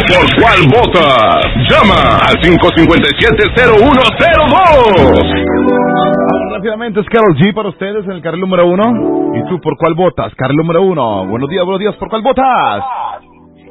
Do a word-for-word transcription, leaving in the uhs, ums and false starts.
por cuál votas? Llama al cinco cinco siete, cero uno cero dos. Vamos rápidamente, es Karol G para ustedes en el carril número uno. ¿Y tú por cuál votas? Carril número uno. Buenos días, buenos días, ¿por cuál votas?